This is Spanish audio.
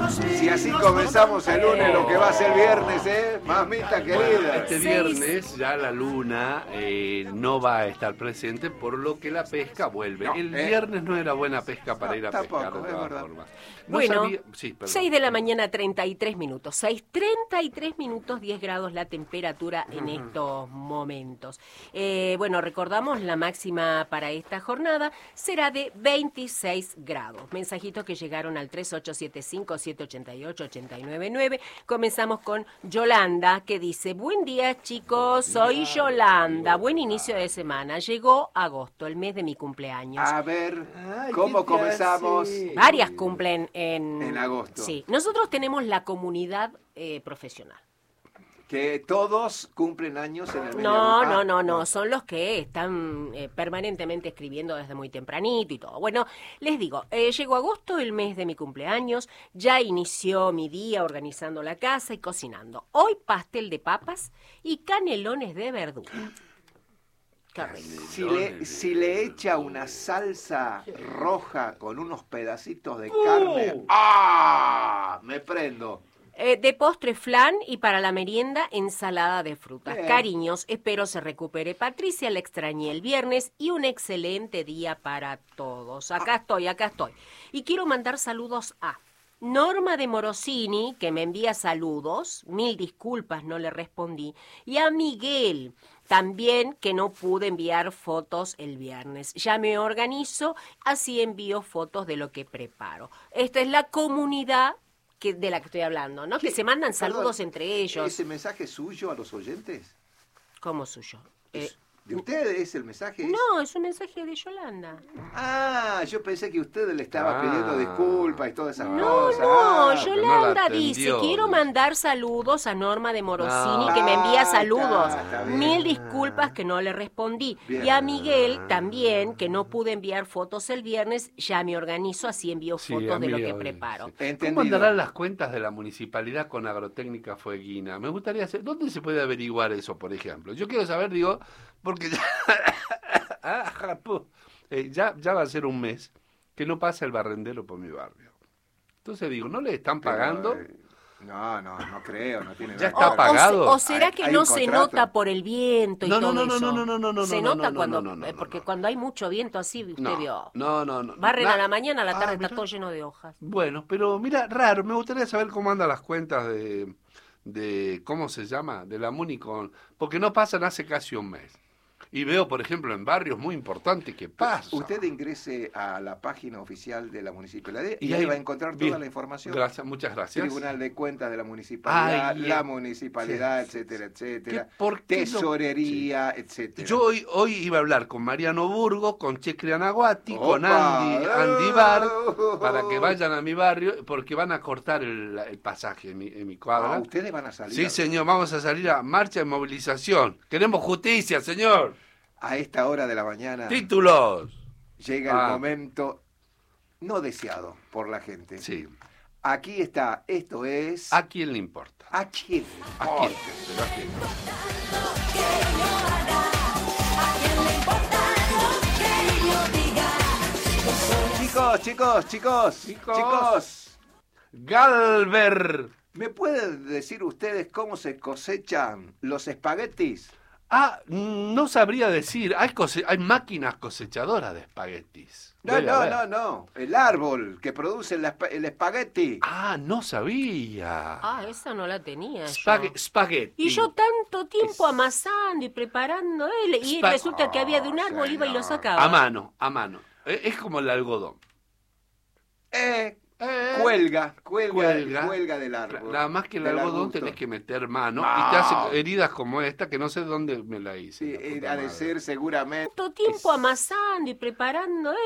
Si así comenzamos el lunes, lo que va a ser viernes, mamita querida. Este viernes ya la luna no va a estar presente, por lo que la pesca vuelve. No, el viernes no era buena pesca para ir a tampoco, pescar, de todas formas. No Bueno, sabía... sí, perdón. 6 de la mañana, 33 minutos. 6:33 minutos, 10 grados la temperatura en estos momentos. Bueno, recordamos, la máxima para esta jornada será de 26 grados. Mensajitos que llegaron al 3875-788-899. Comenzamos con Yolanda, que dice: buen día, chicos, soy Yolanda. Buen inicio de semana. Llegó agosto, el mes de mi cumpleaños. A ver, ¿cómo comenzamos? Varias cumplen en agosto. Sí, nosotros tenemos la comunidad profesional. Que todos cumplen años en el mes de agosto. No, son los que están permanentemente escribiendo desde muy tempranito y todo. Bueno, les digo, llegó agosto, el mes de mi cumpleaños, ya inició mi día organizando la casa y cocinando. Hoy pastel de papas y canelones de verdura. Qué rico. Si le echa una salsa roja con unos pedacitos de carne, ¡ah! Me prendo. De postre, flan, y para la merienda, ensalada de frutas. Bien. Cariños, espero se recupere Patricia, la extrañé el viernes, y un excelente día para todos. Acá estoy. Y quiero mandar saludos a Norma de Morosini, que me envía saludos, 1000 disculpas, no le respondí, y a Miguel, también, que no pude enviar fotos el viernes. Ya me organizo, así envío fotos de lo que preparo. Esta es la comunidad de la que estoy hablando, ¿no? Que se mandan saludos entre ellos. ¿Ese mensaje es suyo a los oyentes? ¿Cómo suyo? ¿De ustedes es el mensaje? No, es un mensaje de Yolanda. Ah, yo pensé que usted le estaba pidiendo disculpas y todas esas No, cosas. no, pero no Yolanda la atendió. dice, quiero mandar saludos a Norma de Morosini, que me envía saludos. Está bien. 1000 disculpas que no le respondí. Bien. Y a Miguel también, que no pude enviar fotos el viernes, ya me organizo, así envío Sí, fotos de lo que amigo, preparo. sí. Entendido. ¿Cómo andarán las cuentas de la municipalidad con Agrotécnica Fueguina? Me gustaría saber, ¿dónde se puede averiguar eso, por ejemplo? Yo quiero saber, digo, porque ya va a ser un mes que no pasa el barrendero por mi barrio. Entonces digo, ¿no le están pagando? No creo, no tiene Ya nada está que ver. pagado. ¿O será que Hay no un se contrato. nota por el viento y todo eso? No, Se no, nota no, cuando, no, no, porque no. cuando hay mucho viento así, usted vio. No. Barren a la mañana, a la tarde está mira. todo lleno de hojas. Bueno, pero mira, raro, me gustaría saber cómo andan las cuentas de ¿cómo se llama? De la Muni porque no pasan hace casi un mes. Y veo, por ejemplo, en barrios muy importantes que pasa. Usted ingrese a la página oficial de la municipalidad y ahí ahí va a encontrar bien. toda la información. Muchas gracias. Tribunal de Cuentas de la Municipalidad, Ay, la Municipalidad, sí. etcétera. ¿Por qué no? Tesorería, etcétera. Yo hoy iba a hablar con Mariano Burgo, con Checre Anaguati, con ¡Opa! Andy Bar, para que vayan a mi barrio, porque van a cortar el pasaje en mi cuadra. ¿Ustedes van a salir? Sí, señor, vamos a salir a marcha de movilización. Queremos justicia, señor. A esta hora de la mañana Títulos. llega el momento no deseado por la gente. Sí. Aquí está, esto es... ¿A quién le importa? ¿A quién? ¿A quién? Pero ¿a quién? Chicos. Galver. ¿Me pueden decir ustedes cómo se cosechan los espaguetis? No sabría decir. Hay máquinas cosechadoras de espaguetis. Debe haber. No. El árbol que produce el espagueti. No sabía. Esa no la tenía yo. Spaghetti. Y yo tanto tiempo amasando y preparando, y resulta que había de un árbol, iba y lo sacaba. A mano. Es como el algodón. Cuelga del árbol. Nada más que el del algodón arbusto. tenés que meter mano y te hace heridas como esta, que no sé dónde me la hice. Sí, la puta ha de madre. ser seguramente. Tanto tiempo amasando y preparando,